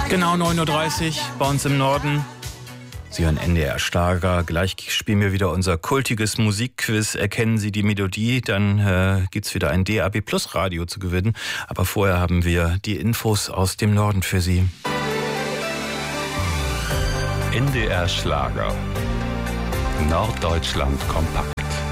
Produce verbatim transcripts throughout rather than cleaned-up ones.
Genau neun Uhr dreißig bei uns im Norden. Sie hören N D R Schlager. Gleich spielen wir wieder unser kultiges Musikquiz. Erkennen Sie die Melodie, dann äh, gibt es wieder ein D A B Plus Radio zu gewinnen. Aber vorher haben wir die Infos aus dem Norden für Sie. N D R Schlager. Norddeutschland kompakt.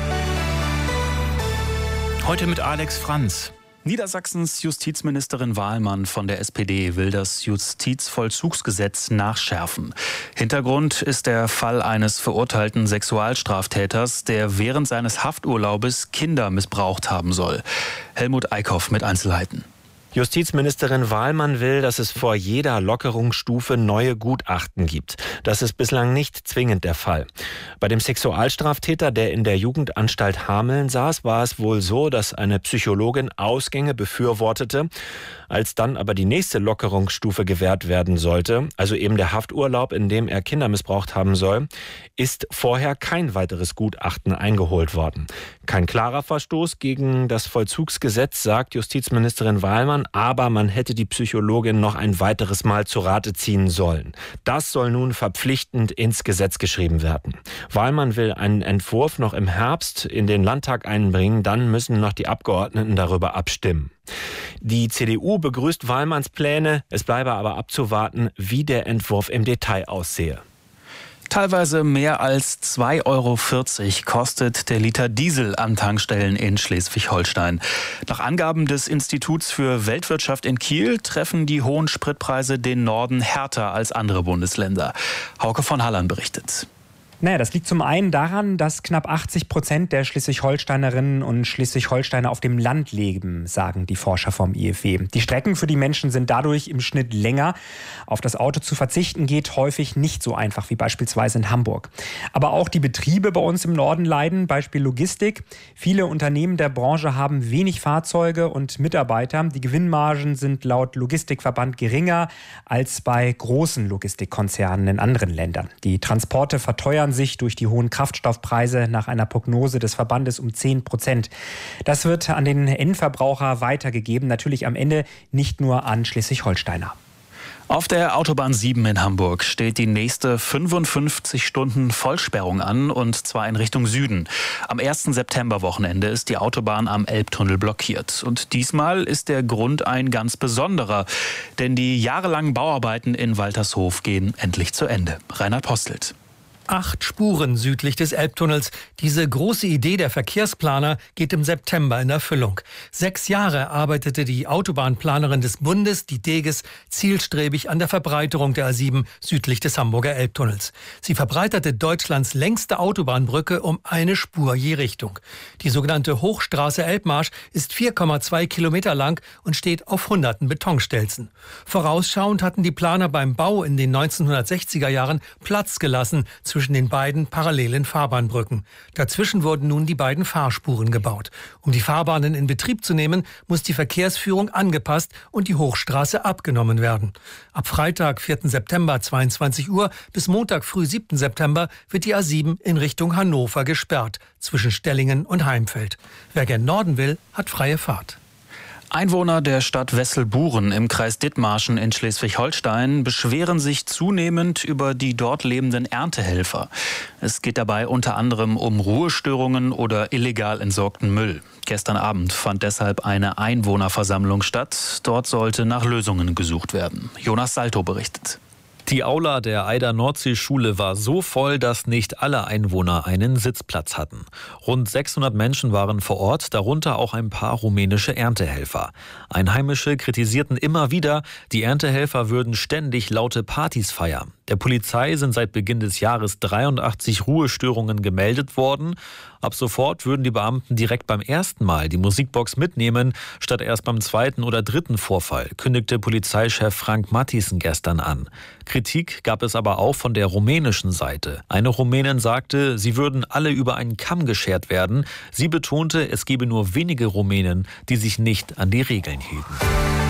Heute mit Alex Franz. Niedersachsens Justizministerin Wahlmann von der S P D will das Justizvollzugsgesetz nachschärfen. Hintergrund ist der Fall eines verurteilten Sexualstraftäters, der während seines Hafturlaubes Kinder missbraucht haben soll. Helmut Eickhoff mit Einzelheiten. Justizministerin Wahlmann will, dass es vor jeder Lockerungsstufe neue Gutachten gibt. Das ist bislang nicht zwingend der Fall. Bei dem Sexualstraftäter, der in der Jugendanstalt Hameln saß, war es wohl so, dass eine Psychologin Ausgänge befürwortete. Als dann aber die nächste Lockerungsstufe gewährt werden sollte, also eben der Hafturlaub, in dem er Kinder missbraucht haben soll, ist vorher kein weiteres Gutachten eingeholt worden. Kein klarer Verstoß gegen das Vollzugsgesetz, sagt Justizministerin Wahlmann, aber man hätte die Psychologin noch ein weiteres Mal zu Rate ziehen sollen. Das soll nun verpflichtend ins Gesetz geschrieben werden. Wahlmann will einen Entwurf noch im Herbst in den Landtag einbringen, dann müssen noch die Abgeordneten darüber abstimmen. Die C D U begrüßt Wahlmanns Pläne, es bleibe aber abzuwarten, wie der Entwurf im Detail aussehe. Teilweise mehr als zwei Euro vierzig kostet der Liter Diesel an Tankstellen in Schleswig-Holstein. Nach Angaben des Instituts für Weltwirtschaft in Kiel treffen die hohen Spritpreise den Norden härter als andere Bundesländer. Hauke von Hallern berichtet. Naja, das liegt zum einen daran, dass knapp achtzig Prozent der Schleswig-Holsteinerinnen und Schleswig-Holsteiner auf dem Land leben, sagen die Forscher vom I F W. Die Strecken für die Menschen sind dadurch im Schnitt länger. Auf das Auto zu verzichten geht häufig nicht so einfach wie beispielsweise in Hamburg. Aber auch die Betriebe bei uns im Norden leiden, Beispiel Logistik. Viele Unternehmen der Branche haben wenig Fahrzeuge und Mitarbeiter. Die Gewinnmargen sind laut Logistikverband geringer als bei großen Logistikkonzernen in anderen Ländern. Die Transporte verteuern sich durch die hohen Kraftstoffpreise nach einer Prognose des Verbandes um zehn Prozent. Das wird an den Endverbraucher weitergegeben, natürlich am Ende nicht nur an Schleswig-Holsteiner. Auf der Autobahn sieben in Hamburg steht die nächste fünfundfünfzig Stunden Vollsperrung an, und zwar in Richtung Süden. Am ersten September-Wochenende ist die Autobahn am Elbtunnel blockiert. Und diesmal ist der Grund ein ganz besonderer, denn die jahrelangen Bauarbeiten in Waltershof gehen endlich zu Ende. Reinhard Postelt. Acht Spuren südlich des Elbtunnels. Diese große Idee der Verkehrsplaner geht im September in Erfüllung. Sechs Jahre arbeitete die Autobahnplanerin des Bundes, die Deges, zielstrebig an der Verbreiterung der A sieben südlich des Hamburger Elbtunnels. Sie verbreiterte Deutschlands längste Autobahnbrücke um eine Spur je Richtung. Die sogenannte Hochstraße Elbmarsch ist vier Komma zwei Kilometer lang und steht auf hunderten Betonstelzen. Vorausschauend hatten die Planer beim Bau in den neunzehnhundertsechziger Jahren Platz gelassen zwischen den beiden parallelen Fahrbahnbrücken. Dazwischen wurden nun die beiden Fahrspuren gebaut. Um die Fahrbahnen in Betrieb zu nehmen, muss die Verkehrsführung angepasst und die Hochstraße abgenommen werden. Ab Freitag, vierten September, zweiundzwanzig Uhr bis Montag früh, siebten September, wird die A sieben in Richtung Hannover gesperrt, zwischen Stellingen und Heimfeld. Wer gen Norden will, hat freie Fahrt. Einwohner der Stadt Wesselburen im Kreis Dithmarschen in Schleswig-Holstein beschweren sich zunehmend über die dort lebenden Erntehelfer. Es geht dabei unter anderem um Ruhestörungen oder illegal entsorgten Müll. Gestern Abend fand deshalb eine Einwohnerversammlung statt. Dort sollte nach Lösungen gesucht werden. Jonas Salto berichtet. Die Aula der Eider-Nordsee-Schule war so voll, dass nicht alle Einwohner einen Sitzplatz hatten. Rund sechshundert Menschen waren vor Ort, darunter auch ein paar rumänische Erntehelfer. Einheimische kritisierten immer wieder, die Erntehelfer würden ständig laute Partys feiern. Der Polizei sind seit Beginn des Jahres dreiundachtzig Ruhestörungen gemeldet worden. Ab sofort würden die Beamten direkt beim ersten Mal die Musikbox mitnehmen, statt erst beim zweiten oder dritten Vorfall, kündigte Polizeichef Frank Matthiessen gestern an. Kritik gab es aber auch von der rumänischen Seite. Eine Rumänin sagte, sie würden alle über einen Kamm geschert werden. Sie betonte, es gebe nur wenige Rumänen, die sich nicht an die Regeln hielten.